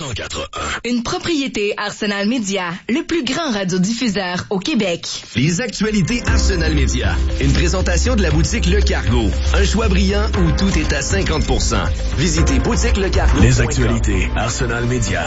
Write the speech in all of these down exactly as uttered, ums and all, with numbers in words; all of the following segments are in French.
cent quatre un. Une propriété Arsenal Média, le plus grand radiodiffuseur au Québec. Les actualités Arsenal Média. Une présentation de la boutique Le Cargo. Un choix brillant où tout est à cinquante pour cent. Visitez boutique le cargo. Les actualités Arsenal Média.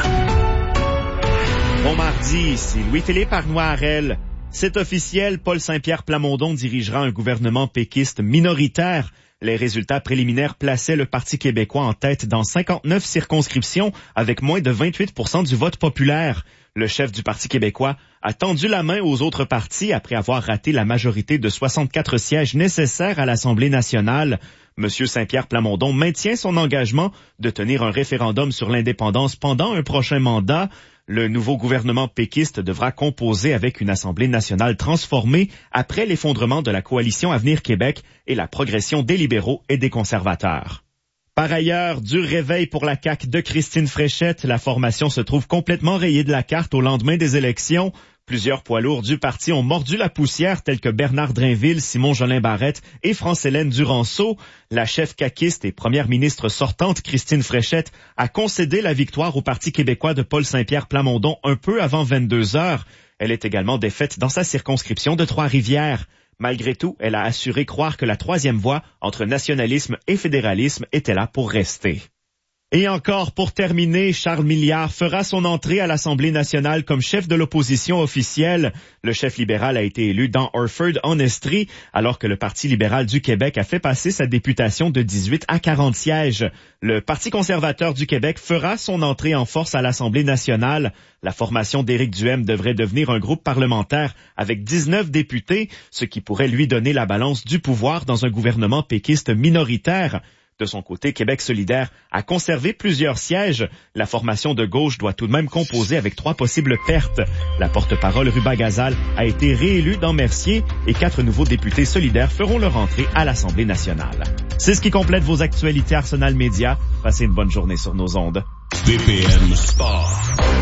Bon mardi, ici Louis-Philippe Arnois-Harel. C'est officiel, Paul Saint-Pierre Plamondon dirigera un gouvernement péquiste minoritaire. Les résultats préliminaires plaçaient le Parti québécois en tête dans cinquante-neuf circonscriptions avec moins de vingt-huit pour cent du vote populaire. Le chef du Parti québécois a tendu la main aux autres partis après avoir raté la majorité de soixante-quatre sièges nécessaires à l'Assemblée nationale. Monsieur Saint-Pierre Plamondon maintient son engagement de tenir un référendum sur l'indépendance pendant un prochain mandat. Le nouveau gouvernement péquiste devra composer avec une Assemblée nationale transformée après l'effondrement de la coalition Avenir Québec et la progression des libéraux et des conservateurs. Par ailleurs, dur réveil pour la C A Q de Christine Fréchette. La formation se trouve complètement rayée de la carte au lendemain des élections. Plusieurs poids lourds du parti ont mordu la poussière, tels que Bernard Drainville, Simon-Jolin Barrette et France-Hélène Duranceau. La chef caquiste et première ministre sortante Christine Fréchette a concédé la victoire au Parti québécois de Paul Saint-Pierre Plamondon un peu avant vingt-deux heures. Elle est également défaite dans sa circonscription de Trois-Rivières. Malgré tout, elle a assuré croire que la troisième voie entre nationalisme et fédéralisme était là pour rester. Et encore, pour terminer, Charles Milliard fera son entrée à l'Assemblée nationale comme chef de l'opposition officielle. Le chef libéral a été élu dans Orford en Estrie, alors que le Parti libéral du Québec a fait passer sa députation de dix-huit à quarante sièges. Le Parti conservateur du Québec fera son entrée en force à l'Assemblée nationale. La formation d'Éric Duhem devrait devenir un groupe parlementaire avec dix-neuf députés, ce qui pourrait lui donner la balance du pouvoir dans un gouvernement péquiste minoritaire. De son côté, Québec solidaire a conservé plusieurs sièges. La formation de gauche doit tout de même composer avec trois possibles pertes. La porte-parole Ruba Gazal a été réélue dans Mercier et quatre nouveaux députés solidaires feront leur entrée à l'Assemblée nationale. C'est ce qui complète vos actualités Arsenal Média. Passez une bonne journée sur nos ondes. B P M Sport.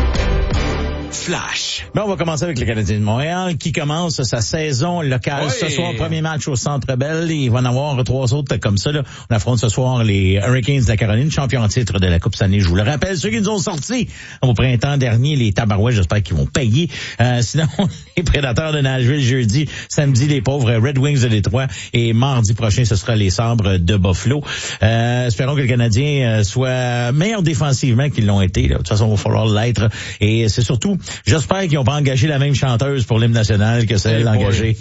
Flash. Ben, on va commencer avec le Canadien de Montréal qui commence sa saison locale. Oui. Ce soir, premier match au Centre Bell. Il va en avoir trois autres comme ça. Là. On affronte ce soir les Hurricanes de la Caroline, champions en titre de la Coupe Stanley. Je vous le rappelle, ceux qui nous ont sortis au printemps dernier, les Tabarouets, j'espère qu'ils vont payer. Euh, sinon, les Prédateurs de Nashville jeudi, samedi, les pauvres Red Wings de Détroit et mardi prochain, ce sera les Sabres de Buffalo. Euh, espérons que le Canadien soit meilleur défensivement qu'ils l'ont été. Là. De toute façon, il va falloir l'être. Et c'est surtout, j'espère qu'ils n'ont pas engagé la même chanteuse pour l'hymne national que celle engagée.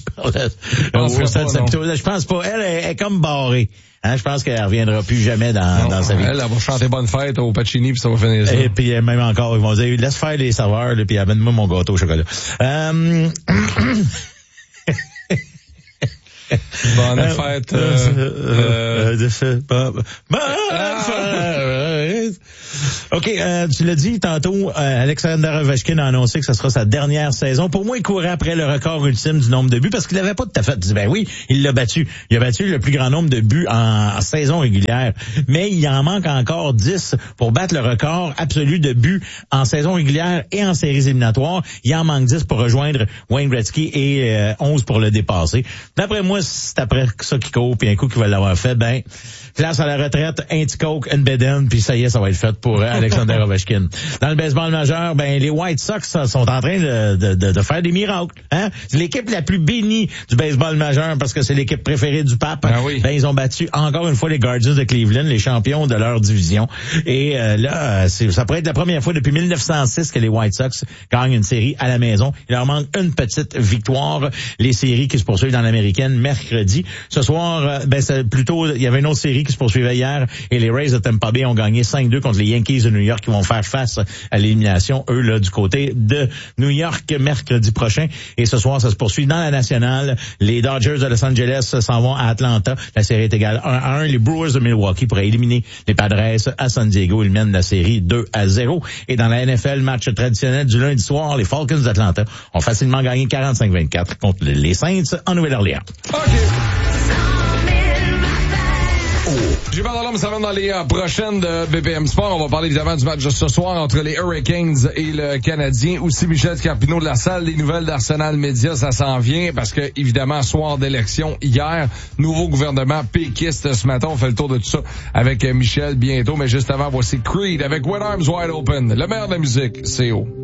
Je pense pas. Elle est, est comme barrée. Hein, je pense qu'elle reviendra plus jamais dans, non, dans sa vie. Elle, elle va chanter Bonne Fête au Pacini puis ça va finir ça. Et puis même encore, ils vont dire laisse faire les saveurs là, puis amène-moi mon gâteau au chocolat. Euh... Bonne euh, fête. Euh, euh, euh, bonne fête. OK, euh, tu l'as dit tantôt, euh, Alexander Ovechkin a annoncé que ce sera sa dernière saison. Pour moi, il courait après le record ultime du nombre de buts parce qu'il n'avait pas tout à fait dit, ben oui, il l'a battu. Il a battu le plus grand nombre de buts en, en saison régulière. Mais il en manque encore dix pour battre le record absolu de buts en saison régulière et en séries éliminatoires. Il en manque dix pour rejoindre Wayne Gretzky et euh, onze pour le dépasser. D'après moi, c'est après ça qu'il court, puis un coup qu'il va l'avoir fait, ben, place à la retraite, un petit coke, une bédaine, puis ça y est, ça va être fait pour Alexander Ovechkin. Dans le baseball majeur, ben, les White Sox sont en train de, de, de, de faire des miracles. Hein? C'est l'équipe la plus bénie du baseball majeur parce que c'est l'équipe préférée du pape. Ah oui. Ben, ils ont battu encore une fois les Guardians de Cleveland, les champions de leur division. Et euh, là, c'est, ça pourrait être la première fois depuis mille neuf cent six que les White Sox gagnent une série à la maison. Il leur manque une petite victoire. Les séries qui se poursuivent dans l'américaine mercredi. Ce soir, ben, c'est plutôt, il y avait une autre série qui se poursuivait hier et les Rays de Tampa Bay ont gagné cinq deux contre les Yankees de New York qui vont faire face à l'élimination, eux, là, du côté de New York mercredi prochain. Et ce soir, ça se poursuit dans la nationale. Les Dodgers de Los Angeles s'en vont à Atlanta. La série est égale un à un. Les Brewers de Milwaukee pourraient éliminer les Padres à San Diego. Ils mènent la série deux à zéro. Et dans la N F L, match traditionnel du lundi soir, les Falcons d'Atlanta ont facilement gagné quarante-cinq vingt-quatre contre les Saints en Nouvelle-Orléans. Okay. J'ai pas d'alors, mais ça va dans les euh, prochaines de B P M Sport. On va parler évidemment du match de ce soir entre les Hurricanes et le Canadien. Aussi Michel Carpino de la salle des nouvelles d'Arsenal Média, ça s'en vient parce que, évidemment, soir d'élection hier, nouveau gouvernement péquiste ce matin. On fait le tour de tout ça avec Michel bientôt. Mais juste avant, voici Creed avec When Arms Wide Open. Le meilleur de la musique, c'est haut.